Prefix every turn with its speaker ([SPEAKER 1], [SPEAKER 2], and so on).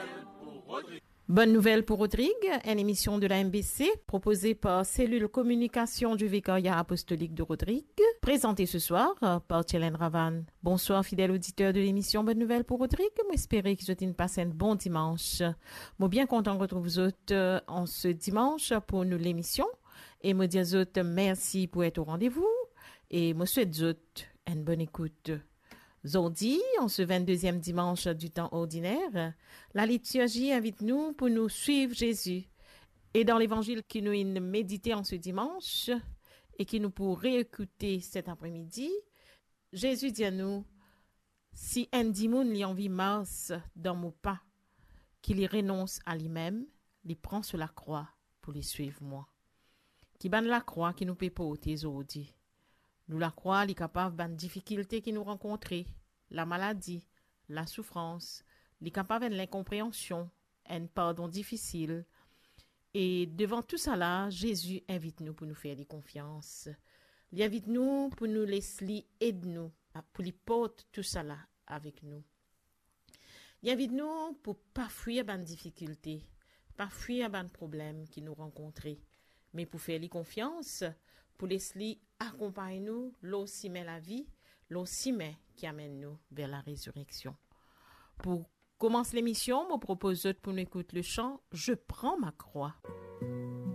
[SPEAKER 1] Bonne nouvelle pour Rodrigue, une émission de la MBC proposée par Cellule Communication du Vicariat Apostolique de Rodrigue, présentée ce soir par Tchélène Ravan. Bonsoir fidèles auditeurs de l'émission Bonne nouvelle pour Rodrigue, j'espère que vous avez passé un bon dimanche. Moi bien content de retrouver vous autres en ce dimanche pour nous l'émission et moi dire autres merci pour être au rendez-vous et moi souhaite autres une bonne écoute. Aujourd'hui, en ce 22e dimanche du temps ordinaire, la liturgie invite nous pour nous suivre Jésus. Et dans l'évangile qui nous est médité en ce dimanche et qui nous pour réécouter cet après-midi, Jésus dit à nous, si un dimoun li envie Mars dans mon pas, qu'il y renonce à lui-même, il prend sur la croix pour les suivre moi. Qui ban la croix qui nous peut porter aujourd'hui. Nous la croix est capable de difficultés qui nous rencontrer, la maladie, la souffrance, est capable de l'incompréhension, un pardon difficile. Et devant tout ça là, Jésus invite nous pour nous faire des confiances. Il invite nous pour nous laisser aider nous, pour lui porter tout ça là avec nous. Il invite nous pour pas fuir les difficultés, pas fuir les problèmes qui nous rencontrer, mais pour faire les confiance, pour laisser accompagner nous, l'aussi met la vie, l'aussi met qui amène nous vers la résurrection. Pour commencer l'émission, je propose pour nous écouter le chant « Je prends ma croix ».